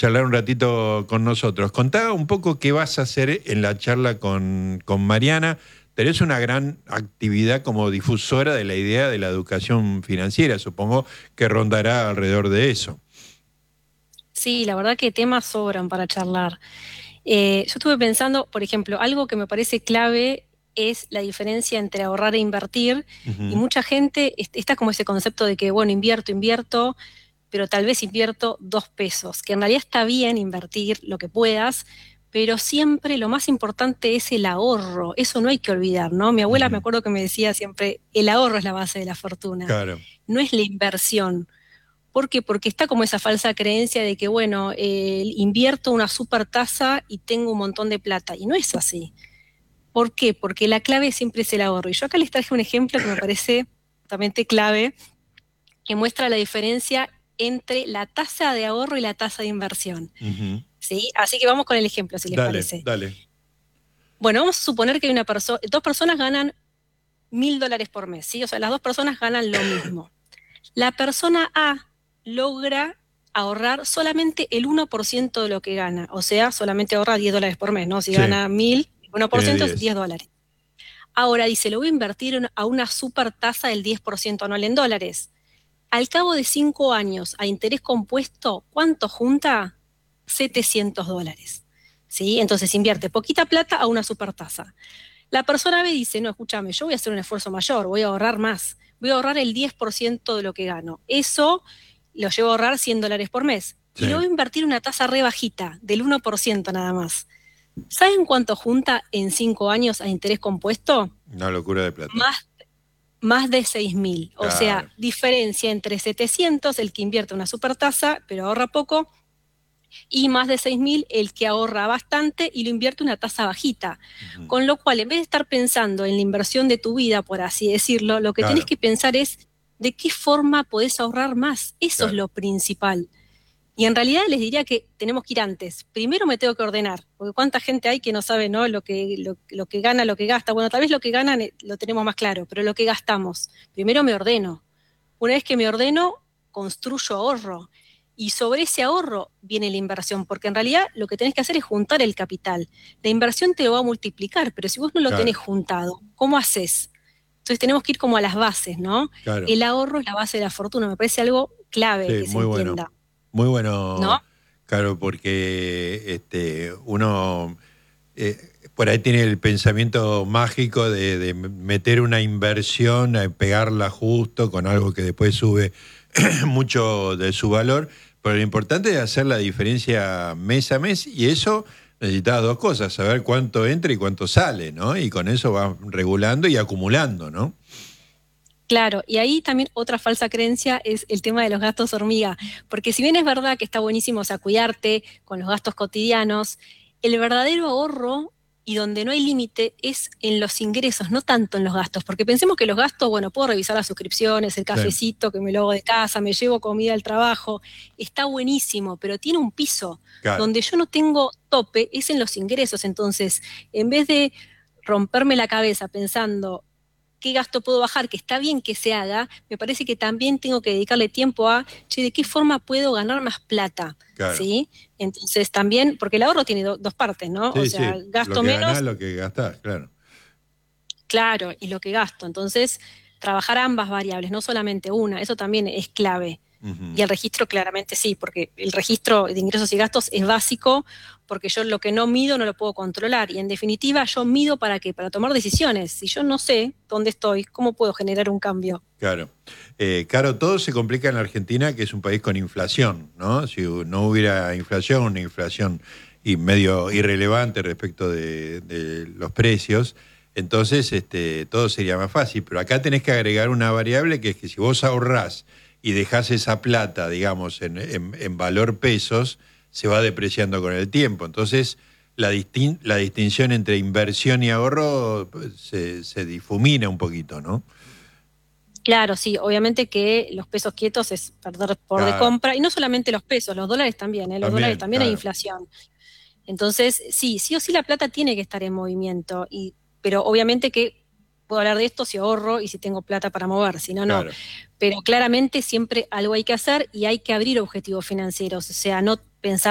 charlar un ratito con nosotros. Contá un poco qué vas a hacer en la charla con Mariana. Tenés una gran actividad como difusora de la idea de la educación financiera. Supongo que rondará alrededor de eso. Sí, la verdad que temas sobran para charlar. Yo estuve pensando, por ejemplo, algo que me parece clave es la diferencia entre ahorrar e invertir, y Ujú. mucha gente está como ese concepto de que, bueno, invierto, pero tal vez invierto 2 pesos, que en realidad está bien invertir lo que puedas, pero siempre lo más importante es el ahorro, eso no hay que olvidar, ¿no? Mi abuela me Ujú. acuerdo que me decía siempre, el ahorro es la base de la fortuna, Claro. no es la inversión. ¿Por qué? Porque está como esa falsa creencia de que, bueno, invierto una super tasa y tengo un montón de plata. Y no es así. ¿Por qué? Porque la clave siempre es el ahorro. Y yo acá les traje un ejemplo que me parece totalmente clave, que muestra la diferencia entre la tasa de ahorro y la tasa de inversión. Ujú. ¿Sí? Así que vamos con el ejemplo, si les Dale, parece. dale. Bueno, vamos a suponer que hay dos personas ganan $1.000 por mes, ¿sí? O sea, las dos personas ganan lo mismo. La persona A logra ahorrar solamente el 1% de lo que gana, o sea, solamente ahorra $10 por mes, ¿no? Si Sí, gana 1.000, el tiene 1% es 10 10. dólares. Ahora dice, lo voy a invertir a una super tasa del 10% anual en dólares. Al cabo de 5 años, a interés compuesto, ¿cuánto junta? $700. ¿Sí? Entonces invierte poquita plata a una super tasa. La persona B dice, no, escúchame, yo voy a hacer un esfuerzo mayor, voy a ahorrar más, voy a ahorrar el 10% de lo que gano. Eso lo llevo a ahorrar $100 por mes. Y lo Sí, voy a invertir una tasa re bajita, del 1% nada más. ¿Saben cuánto junta en 5 años a interés compuesto? una locura de plata. Más, más de 6.000. O sea, Claro, diferencia entre 700, el que invierte una super tasa, pero ahorra poco, y más de 6.000 el que ahorra bastante y lo invierte una tasa bajita. ujú, Con lo cual, en vez de estar pensando en la inversión de tu vida, por así decirlo, lo que tenés claro, que pensar es de qué forma podés ahorrar más. Eso es claro. lo principal. Y en realidad les diría que tenemos que ir antes. Primero me tengo que ordenar, porque cuánta gente hay que no sabe, ¿no? Lo que gana, lo que gasta. Bueno, tal vez lo que ganan lo tenemos más claro, pero lo que gastamos. Primero me ordeno. Una vez que me ordeno, construyo ahorro. Y sobre ese ahorro viene la inversión, porque en realidad lo que tenés que hacer es juntar el capital. La inversión te lo va a multiplicar, pero si vos no lo tenés Claro, juntado, ¿cómo haces? Entonces tenemos que ir como a las bases, ¿no? claro. El ahorro es la base de la fortuna, me parece algo clave Sí, que se muy bueno. entienda, Muy ¿no? bueno, claro, porque uno eh, por ahí tiene el pensamiento mágico de meter una inversión, pegarla justo con algo que después sube mucho de su valor, pero lo importante es hacer la diferencia mes a mes y eso necesita dos cosas, saber cuánto entra y cuánto sale, ¿no? Y con eso va regulando y acumulando, ¿no? Claro, y ahí también otra falsa creencia es el tema de los gastos hormiga, porque si bien es verdad que está buenísimo, o sea, cuidarte con los gastos cotidianos, el verdadero ahorro y donde no hay límite es en los ingresos, no tanto en los gastos, porque pensemos que los gastos, bueno, puedo revisar las suscripciones, el Sí, cafecito que me lo hago de casa, me llevo comida al trabajo, está buenísimo, pero tiene un piso. claro, Donde yo no tengo tope es en los ingresos, entonces, en vez de romperme la cabeza pensando qué gasto puedo bajar, que está bien que se haga, me parece que también tengo que dedicarle tiempo a, che, ¿de qué forma puedo ganar más plata? claro. ¿Sí? Entonces también, porque el ahorro tiene dos partes, ¿no? O Sí, sea, sí, lo gasto que ganás, menos, lo que gastás, claro. claro, y lo que gasto. Entonces, trabajar ambas variables, no solamente una, eso también es clave. Y Ujú. el registro claramente sí, porque el registro de ingresos y gastos es básico, porque yo lo que no mido no lo puedo controlar. Y en definitiva, yo mido para qué, para tomar decisiones. Si yo no sé dónde estoy, ¿cómo puedo generar un cambio? Claro. Claro, todo se complica en la Argentina, que es un país con inflación, ¿no? Si no hubiera inflación, una inflación y medio irrelevante respecto de los precios, entonces todo sería más fácil. Pero acá tenés que agregar una variable que es que si vos ahorrás y dejás esa plata, digamos, en valor pesos, se va depreciando con el tiempo. Entonces, la distinción entre inversión y ahorro pues, se difumina un poquito, ¿no? Claro, sí, obviamente que los pesos quietos es perder por de Claro. compra, y no solamente los pesos, los dólares también, ¿eh? Los dólares También, también hay claro, inflación. Entonces, sí, sí o sí la plata tiene que estar en movimiento, pero obviamente que puedo hablar de esto si ahorro y si tengo plata para mover, si no, no. claro. Pero claramente siempre algo hay que hacer y hay que abrir objetivos financieros, o sea, no pensar